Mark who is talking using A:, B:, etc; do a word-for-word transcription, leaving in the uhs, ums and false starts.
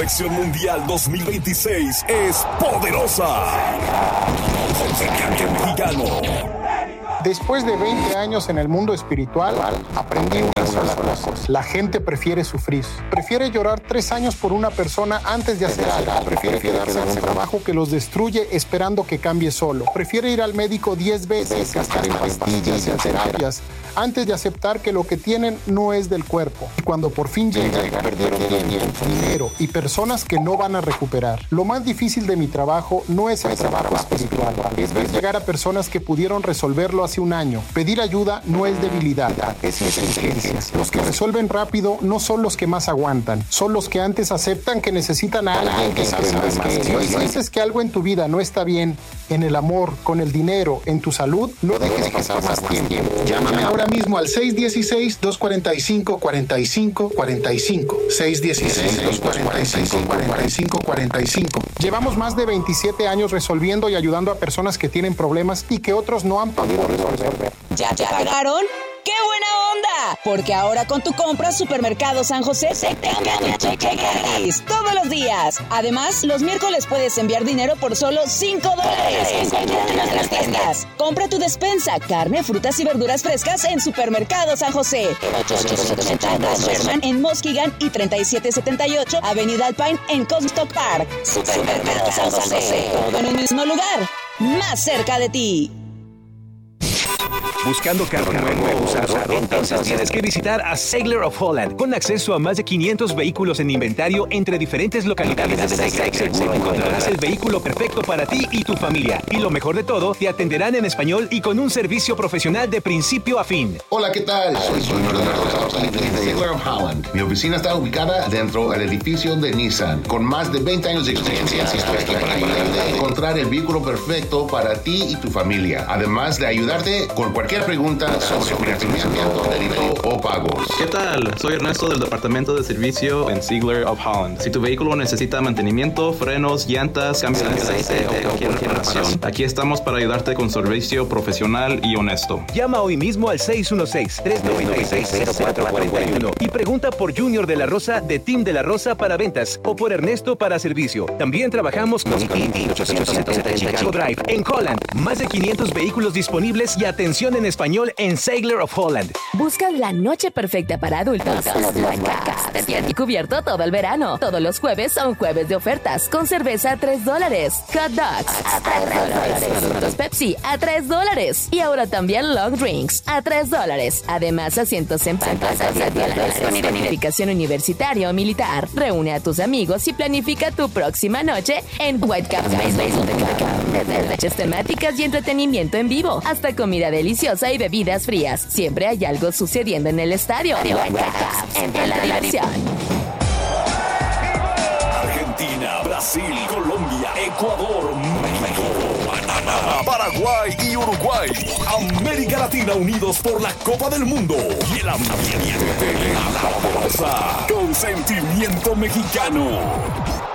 A: Selección Mundial dos mil veintiséis es poderosa. Mexicano.
B: Después de veinte años en el mundo espiritual, aprendí una sola cosa. La gente prefiere sufrir. Prefiere llorar tres años por una persona antes de hacer algo. Prefiere quedarse en un trabajo que los destruye esperando que cambie solo. Prefiere ir al médico diez veces, gastar en pastillas y en terapias, antes de aceptar que lo que tienen no es del cuerpo. Y cuando por fin llega, perdieron tiempo, dinero y personas que no van a recuperar. Lo más difícil de mi trabajo no es el trabajo espiritual. Es ver llegar a personas que pudieron resolverlo así un año. Pedir ayuda no es debilidad, es inteligencia. Los que resuelven rápido no son los que más aguantan, son los que antes aceptan que necesitan a alguien que sabe más que ellos. Si dices que algo en tu vida no está bien, en el amor, con el dinero, en tu salud, no dejes pasar más tiempo. Llámame ahora mismo al seis uno seis, dos cuatro cinco, cuatro cinco cuatro cinco. seis uno seis, dos cuatro cinco, cuatro cinco cuatro cinco. Llevamos más de veintisiete años resolviendo y ayudando a personas que tienen problemas y que otros no han podido resolver.
C: ¿Ya te pagaron? ¡Qué buena onda! Porque ahora con tu compra Supermercado San José se te envía tu cheque gratis todos los días. Además, los miércoles puedes enviar dinero por solo cinco dólares en cualquiera de nuestras tiendas. Compra tu despensa, carne, frutas y verduras frescas en Supermercado San José. ochocientos ochenta Sherman en Muskegon y treinta y siete setenta y ocho Avenida Alpine en Comstock Park. Supermercado San José. Todo en un mismo lugar, más cerca de ti.
D: Buscando carro nuevo o usado, entonces tienes que visitar a Seigler of Holland, con acceso a más de quinientos vehículos en inventario entre diferentes localidades de Seigler. Encontrarás el vehículo perfecto para ti y tu familia. Y lo mejor de todo, te atenderán en español y con un servicio profesional de principio a fin.
E: Hola, ¿qué tal? Soy Junior de la Rosa de Seigler of Holland. Mi oficina está ubicada dentro del edificio de Nissan, con más de veinte años de experiencia. Estoy aquí para ayudarte a encontrar el vehículo perfecto para ti y tu familia, además de ayudarte con cualquier pregunta sobre financiamiento, crédito o pagos.
F: ¿Qué tal? Soy Ernesto del Departamento de Servicio en Seigler of Holland. Si tu vehículo necesita mantenimiento, frenos, llantas, cambio de aceite o cualquier reparación, aquí estamos para ayudarte con servicio profesional y honesto.
D: Llama hoy mismo al seis uno seis, tres nueve seis, cero cuatro cuatro uno y pregunta por Junior de la Rosa de Team de la Rosa para ventas o por Ernesto para servicio. También trabajamos con ochocientos setenta Chicago Drive en Holland. Más de quinientos vehículos disponibles y atención en español en Seigler of Holland.
G: Busca la noche perfecta para adultos. Y cubierto todo el verano. Todos los jueves son jueves de ofertas con cerveza a tres dólares, hot dogs a tres dólares, productos Pepsi a tres dólares y ahora también long drinks a tres dólares. Además, asientos en pantallas con identificación universitaria o militar. Reúne a tus amigos y planifica tu próxima noche en Whitecaps Baseball. Desde noches temáticas y entretenimiento en vivo hasta comida deliciosa y bebidas frías. Siempre hay algo sucediendo en el estadio. Entre la diversión.
A: Argentina, Brasil, Colombia, Ecuador, México, Panamá, Paraguay y Uruguay. América Latina unidos por la Copa del Mundo y el ambiente de la poderosa con sentimiento mexicano.